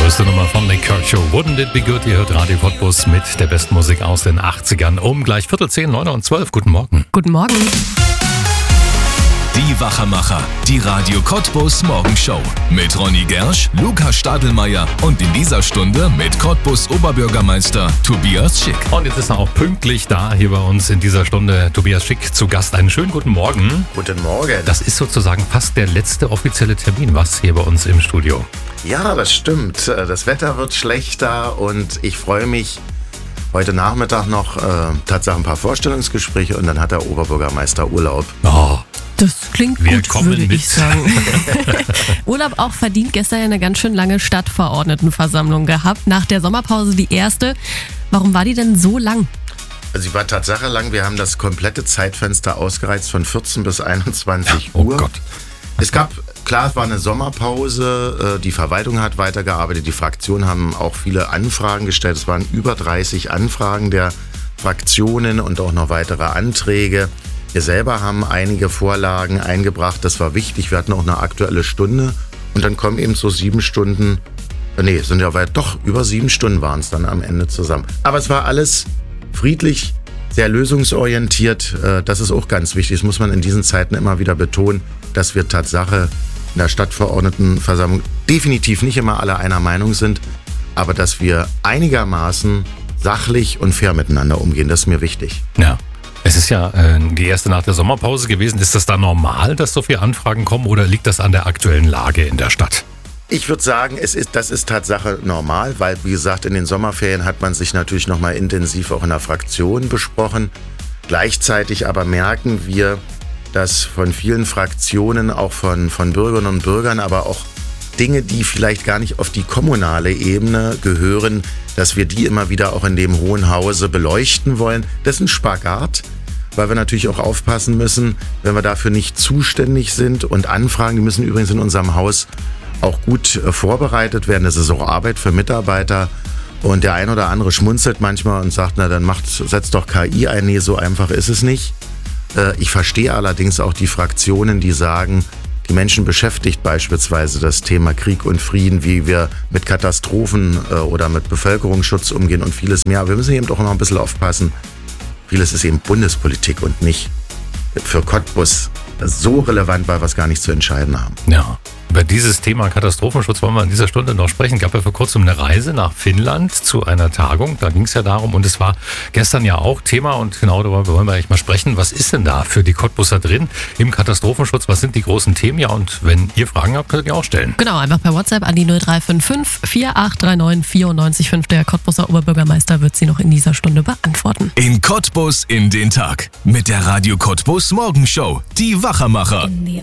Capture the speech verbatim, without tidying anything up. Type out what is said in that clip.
Größte Nummer von Nick Kershaw. Wouldn't it be good? Ihr hört Radio Cottbus mit der besten Musik aus den achtzigern. Um gleich Viertel zehn, neun und zwölf. Guten Morgen. Guten Morgen. Die Wachermacher. Die Radio Cottbus Morgenshow. Mit Ronny Gersch, Lukas Stadelmeier und in dieser Stunde mit Cottbus Oberbürgermeister Tobias Schick. Und jetzt ist er auch pünktlich da hier bei uns in dieser Stunde. Tobias Schick zu Gast. Einen schönen guten Morgen. Guten Morgen. Das ist sozusagen fast der letzte offizielle Termin, was hier bei uns im Studio. Ja, das stimmt. Das Wetter wird schlechter und ich freue mich. Heute Nachmittag noch äh, Tatsache ein paar Vorstellungsgespräche und dann hat der Oberbürgermeister Urlaub. Oh. Das klingt Wir gut, kommen würde mit. ich sagen. Urlaub auch verdient. Gestern ja eine ganz schön lange Stadtverordnetenversammlung gehabt. Nach der Sommerpause die erste. Warum war die denn so lang? Also sie war Tatsache lang. Wir haben das komplette Zeitfenster ausgereizt von vierzehn bis einundzwanzig Oh Uhr. Gott. Es gab, klar, es war eine Sommerpause. Die Verwaltung hat weitergearbeitet. Die Fraktionen haben auch viele Anfragen gestellt. Es waren über dreißig Anfragen der Fraktionen und auch noch weitere Anträge. Wir selber haben einige Vorlagen eingebracht, das war wichtig, wir hatten auch eine aktuelle Stunde und dann kommen eben so sieben Stunden, nee, sind ja weit, doch, über sieben Stunden waren es dann am Ende zusammen. Aber es war alles friedlich, sehr lösungsorientiert, das ist auch ganz wichtig, das muss man in diesen Zeiten immer wieder betonen, dass wir Tatsache in der Stadtverordnetenversammlung definitiv nicht immer alle einer Meinung sind, aber dass wir einigermaßen sachlich und fair miteinander umgehen, das ist mir wichtig. Ja. Es ist ja äh, die erste nach der Sommerpause gewesen. Ist das da normal, dass so viele Anfragen kommen oder liegt das an der aktuellen Lage in der Stadt? Ich würde sagen, es ist, das ist Tatsache normal, weil, wie gesagt, in den Sommerferien hat man sich natürlich nochmal intensiv auch in der Fraktion besprochen. Gleichzeitig aber merken wir, dass von vielen Fraktionen, auch von, von Bürgerinnen und Bürgern, aber auch Dinge, die vielleicht gar nicht auf die kommunale Ebene gehören, dass wir die immer wieder auch in dem Hohen Hause beleuchten wollen. Das ist ein Spagat, weil wir natürlich auch aufpassen müssen, wenn wir dafür nicht zuständig sind und Anfragen, die müssen übrigens in unserem Haus auch gut äh, vorbereitet werden. Das ist auch Arbeit für Mitarbeiter. Und der ein oder andere schmunzelt manchmal und sagt, na dann macht, setzt doch K I ein. Nee, so einfach ist es nicht. Äh, ich verstehe allerdings auch die Fraktionen, die sagen, die Menschen beschäftigt beispielsweise das Thema Krieg und Frieden, wie wir mit Katastrophen äh, oder mit Bevölkerungsschutz umgehen und vieles mehr. Aber wir müssen eben doch noch ein bisschen aufpassen. Vieles ist eben Bundespolitik und nicht für Cottbus so relevant, weil wir es gar nicht zu entscheiden haben. Ja. Über dieses Thema Katastrophenschutz wollen wir in dieser Stunde noch sprechen. Es gab ja vor kurzem eine Reise nach Finnland zu einer Tagung. Da ging es ja darum und es war gestern ja auch Thema und genau darüber wollen wir eigentlich mal sprechen. Was ist denn da für die Cottbuser drin im Katastrophenschutz? Was sind die großen Themen? Ja, und wenn ihr Fragen habt, könnt ihr auch stellen. Genau, einfach per WhatsApp an die null drei fünf fünf, vier acht drei neun, vier neun fünf. Der Cottbuser Oberbürgermeister wird sie noch in dieser Stunde beantworten. In Cottbus in den Tag mit der Radio Cottbus Morgenshow. Die Wachermacher. In the